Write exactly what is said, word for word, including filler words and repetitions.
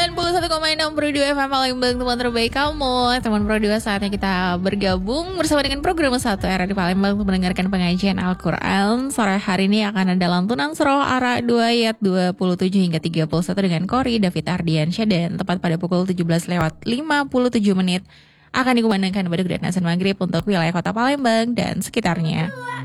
sembilan puluh satu koma enam Pro dua F M Palembang, teman terbaik kamu. Teman Pro dua, saatnya kita bergabung bersama dengan program Satu Era di Palembang untuk mendengarkan pengajian Al-Quran. Sore hari ini akan ada lantunan surah Ara dua ayat dua puluh tujuh hingga tiga puluh satu dengan Kori David Ardiansyah, dan tepat pada pukul tujuh belas lewat lima puluh tujuh menit akan dikumandangkan Baduk dan Azan Maghrib untuk wilayah kota Palembang dan sekitarnya.